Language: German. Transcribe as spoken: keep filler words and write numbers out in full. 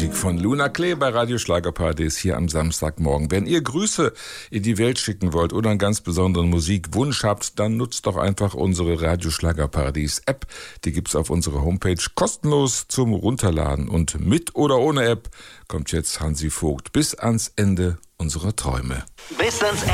Musik von Luna Klee bei Radio Schlagerparadies hier am Samstagmorgen. Wenn ihr Grüße in die Welt schicken wollt oder einen ganz besonderen Musikwunsch habt, dann nutzt doch einfach unsere Radio Schlagerparadies App. Die gibt's auf unserer Homepage kostenlos zum Runterladen. Und mit oder ohne App kommt jetzt Hansi Vogt bis ans Ende unserer Träume. Bis ans